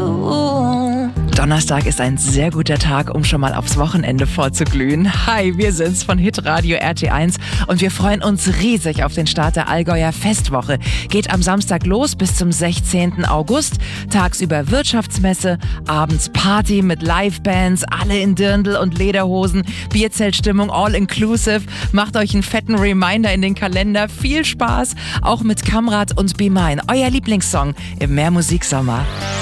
you. Donnerstag ist ein sehr guter Tag, um schon mal aufs Wochenende vorzuglühen. Hi, wir sind's von Hitradio RT1 und wir freuen uns riesig auf den Start der Allgäuer Festwoche. Geht am Samstag los bis zum 16. August. Tagsüber Wirtschaftsmesse, abends Party mit Livebands, alle in Dirndl und Lederhosen, Bierzeltstimmung all inclusive. Macht euch einen fetten Reminder in den Kalender. Viel Spaß, auch mit Kamrat und Be Mine, euer Lieblingssong im Mehrmusiksommer.